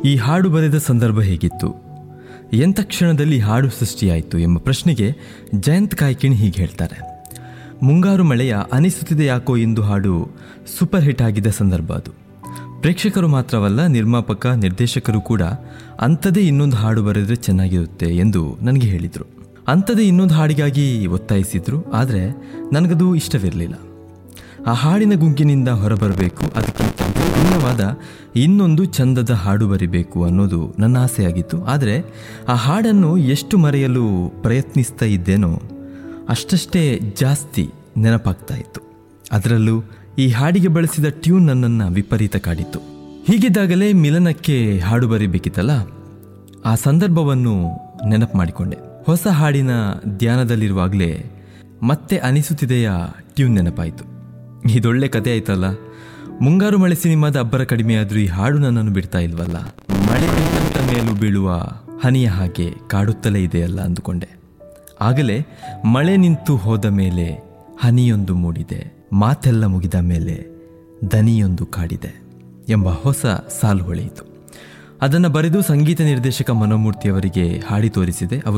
ಈ ಹಾಡು ಬರೆದ ಸಂದರ್ಭ ಹೇಗಿತ್ತು, ಎಂಥ ಕ್ಷಣದಲ್ಲಿ ಹಾಡು ಸೃಷ್ಟಿಯಾಯಿತು ಎಂಬ ಪ್ರಶ್ನೆಗೆ ಜಯಂತ್ ಕಾಯ್ಕಿಣಿ ಹೀಗೆ ಹೇಳ್ತಾರೆ. ಮುಂಗಾರು ಮಳೆಯ ಅನಿಸುತ್ತಿದೆ ಯಾಕೋ ಎಂದು ಹಾಡು ಸೂಪರ್ ಹಿಟ್ ಆಗಿದ್ದ ಸಂದರ್ಭ ಅದು. ಪ್ರೇಕ್ಷಕರು ಮಾತ್ರವಲ್ಲ, ನಿರ್ಮಾಪಕ ನಿರ್ದೇಶಕರು ಕೂಡ ಅಂಥದೇ ಇನ್ನೊಂದು ಹಾಡು ಬರೆದರೆ ಚೆನ್ನಾಗಿರುತ್ತೆ ಎಂದು ನನಗೆ ಹೇಳಿದರು. ಅಂಥದೇ ಇನ್ನೊಂದು ಹಾಡಿಗಾಗಿ ಒತ್ತಾಯಿಸಿದರು. ಆದರೆ ನನಗದು ಇಷ್ಟವಿರಲಿಲ್ಲ. ಆ ಹಾಡಿನ ಗುಂಗಿನಿಂದ ಹೊರಬರಬೇಕು, ಅದಕ್ಕಿಂತ ಭಿನ್ನವಾದ ಇನ್ನೊಂದು ಚಂದದ ಹಾಡು ಬರಿಬೇಕು ಅನ್ನೋದು ನನ್ನ ಆಸೆಯಾಗಿತ್ತು. ಆದರೆ ಆ ಹಾಡನ್ನು ಎಷ್ಟು ಮರೆಯಲು ಪ್ರಯತ್ನಿಸ್ತಾ ಇದ್ದೇನೋ ಅಷ್ಟಷ್ಟೇ ಜಾಸ್ತಿ ನೆನಪಾಗ್ತಾ ಇತ್ತು. ಅದರಲ್ಲೂ ಈ ಹಾಡಿಗೆ ಬಳಸಿದ ಟ್ಯೂನ್ ನನ್ನನ್ನು ವಿಪರೀತ ಕಾಡಿತ್ತು. ಹೀಗಿದ್ದಾಗಲೇ ಮಿಲನಕ್ಕೆ ಹಾಡು ಬರಿಬೇಕಿತ್ತಲ್ಲ, ಆ ಸಂದರ್ಭವನ್ನು ನೆನಪು ಮಾಡಿಕೊಂಡೆ. ಹೊಸ ಹಾಡಿನ ಧ್ಯಾನದಲ್ಲಿರುವಾಗಲೇ ಮತ್ತೆ ಅನಿಸುತ್ತಿದೆಯ ಟ್ಯೂನ್ ನೆನಪಾಯಿತು. ಇದೊಳ್ಳೆ ಕತೆ ಆಯ್ತಲ್ಲ. ಮುಂಗಾರು ಮಳೆ ಸಿನಿಮಾದ ಅಬ್ಬರ ಕಡಿಮೆಯಾದರೂ ಈ ಹಾಡು ನನ್ನನ್ನು ಬಿಡ್ತಾ ಇಲ್ವಲ್ಲ. ಮಳೆ ನಿಂತ ಮೇಲೂ ಬೀಳುವ ಹನಿಯ ಹಾಗೆ ಕಾಡುತ್ತಲೇ ಇದೆಯಲ್ಲ ಅಂದುಕೊಂಡೆ. ಆಗಲೇ ಮಳೆ ನಿಂತು ಹೋದ ಮೇಲೆ ಹನಿಯೊಂದು ಮೂಡಿದೆ, ಮಾತೆಲ್ಲ ಮುಗಿದ ಮೇಲೆ ದನಿಯೊಂದು ಕಾಡಿದೆ ಎಂಬ ಹೊಸ ಸಾಲು ಹೊಳೆಯಿತು. ಅದನ್ನು ಬರೆದು ಸಂಗೀತ ನಿರ್ದೇಶಕ ಮನೋಮೂರ್ತಿಯವರಿಗೆ ಹಾಡಿ ತೋರಿಸಿದೆ.